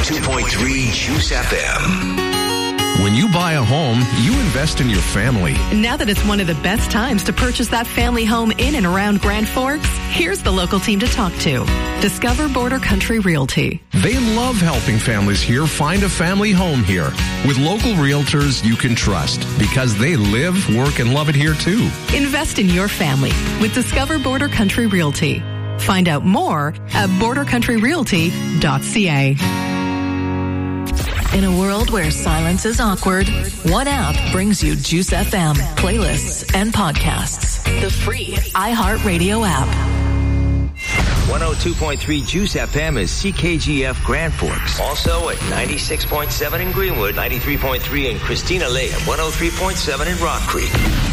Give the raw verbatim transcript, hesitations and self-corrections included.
two point three Juice F M. When you buy a home, you invest in your family. Now that it's one of the best times to purchase that family home in and around Grand Forks, here's the local team to talk to. Discover Border Country Realty. They love helping families here find a family home here with local realtors you can trust because they live, work, and love it here too. Invest in your family with Discover Border Country Realty. Find out more at border country realty dot c a. In a world where silence is awkward, one app brings you Juice F M, playlists, and podcasts. The free iHeartRadio app. one oh two point three Juice F M is C K G F Grand Forks. Also at ninety-six point seven in Greenwood, ninety-three point three in Christina Lake, and one oh three point seven in Rock Creek.